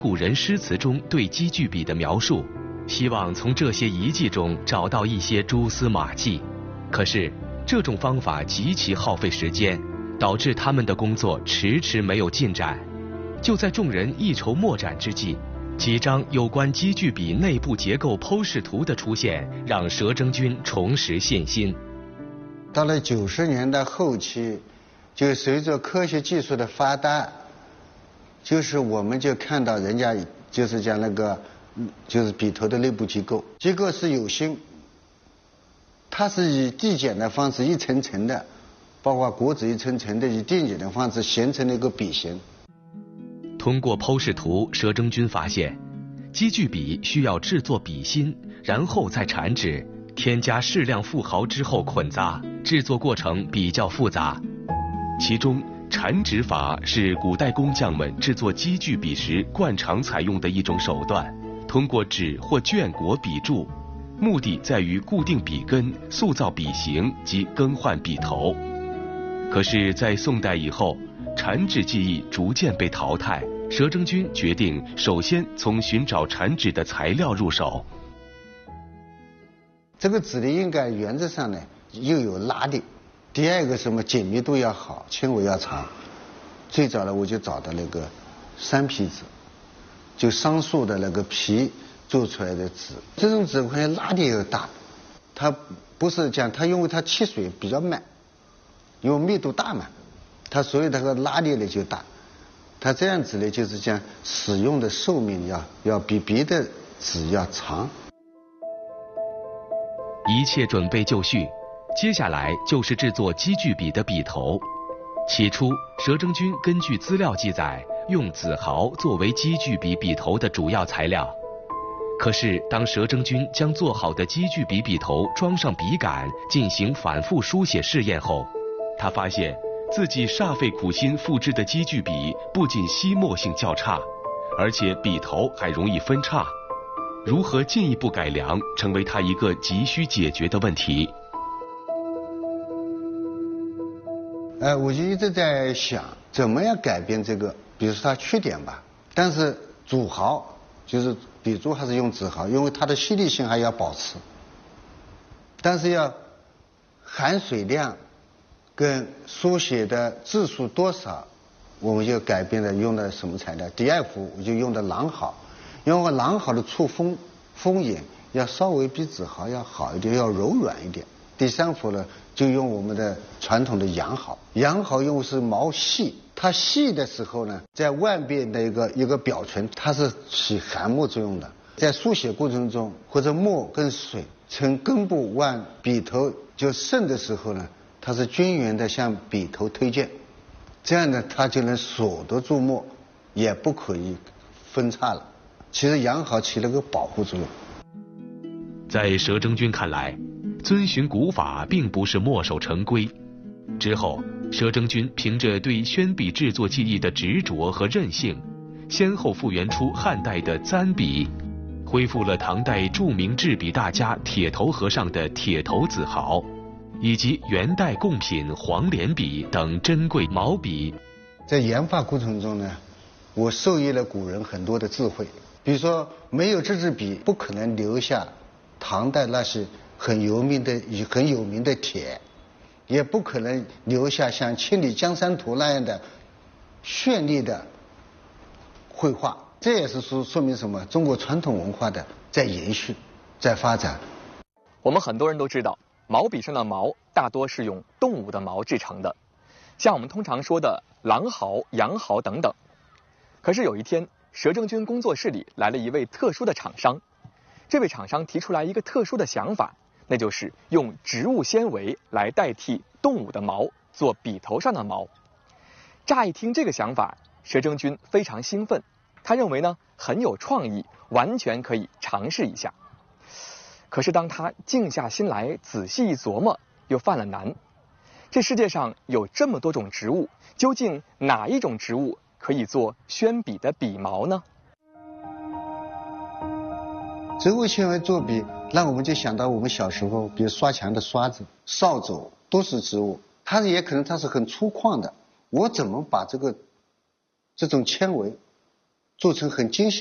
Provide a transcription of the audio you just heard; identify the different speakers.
Speaker 1: 古人诗词中对积聚笔的描述，希望从这些遗迹中找到一些蛛丝马迹。可是这种方法极其耗费时间，导致他们的工作迟迟没有进展。就在众人一筹莫展之际，几张有关积聚笔内部结构剖视图的出现，让佘征军重拾信心。
Speaker 2: 到了90年代后期，就随着科学技术的发达，就是我们就看到人家就是讲那个就是笔头的内部结构是有心，它是以递减的方式一层层的，包括果子一层层的以递减的方式形成了一个笔形。
Speaker 1: 通过剖视图，佘征军发现，积聚笔需要制作笔芯，然后再缠纸，添加适量富毫之后捆扎，制作过程比较复杂。其中缠纸法是古代工匠们制作积聚笔时惯常采用的一种手段，通过纸或绢裹笔柱，目的在于固定笔根、塑造笔形及更换笔头。可是，在宋代以后，缠纸技艺逐渐被淘汰，佘征军决定首先从寻找缠纸的材料入手。
Speaker 2: 这个纸呢，应该原则上呢又有拉力，第二个什么紧密度要好，纤维要长。最早呢，我就找到那个山皮纸，就桑树的那个皮做出来的纸。这种纸块拉力又大，它不是讲它，因为它吸水比较慢，因为密度大嘛，它所以它的拉力呢就大。它这样子呢，就是讲使用的寿命要比别的纸要长。
Speaker 1: 一切准备就绪，接下来就是制作积聚笔的笔头。起初，佘征军根据资料记载，用紫毫作为积聚笔笔头的主要材料。可是，当佘征军将做好的积聚笔笔头装上笔杆，进行反复书写试验后，他发现自己煞费苦心复制的积聚笔不仅吸墨性较差，而且笔头还容易分叉。如何进一步改良，成为他一个急需解决的问题。
Speaker 2: 我就一直在想，怎么样改变这个，比如说它缺点吧。但是主毫就是笔珠还是用紫毫，因为它的吸力性还要保持。但是要含水量跟书写的字数多少，我们就改变了用的什么材料。第二幅我就用的狼毫，因为狼毫的触锋眼要稍微比紫毫要好一点，要柔软一点。第三幅呢，就用我们的传统的羊毫。羊毫因为是毛细，它细的时候呢，在外边的一个表层，它是起含墨作用的。在书写过程中，或者墨跟水从根部往笔头就渗的时候呢，它是均匀的向笔头推荐，这样呢，它就能锁得住墨，也不可以分叉了。其实羊毫起了个保护作用。
Speaker 1: 在佘征军看来，遵循古法并不是墨守成规。之后，佘征军凭着对宣笔制作技艺的执着和韧性，先后复原出汉代的簪笔，恢复了唐代著名制笔大家铁头和尚的铁头紫毫，以及元代贡品黄连笔等珍贵毛笔。
Speaker 2: 在研发过程中呢，我受益了古人很多的智慧。比如说，没有这支笔，不可能留下唐代那些很有名的帖，也不可能留下像《千里江山图》那样的绚丽的绘画。这也是说明什么？中国传统文化的在延续，在发展。
Speaker 3: 我们很多人都知道，毛笔上的毛大多是用动物的毛制成的，像我们通常说的狼毫、羊毫等等。可是有一天，佘征军工作室里来了一位特殊的厂商。这位厂商提出来一个特殊的想法，那就是用植物纤维来代替动物的毛做笔头上的毛。乍一听这个想法，佘征军非常兴奋，他认为呢很有创意，完全可以尝试一下。可是当他静下心来仔细一琢磨，又犯了难。这世界上有这么多种植物，究竟哪一种植物可以做宣笔的笔毛呢？
Speaker 2: 植物纤维做笔，那我们就想到我们小时候，比如刷墙的刷子、扫帚都是植物，它也可能它是很粗犷的。我怎么把这种纤维做成很精细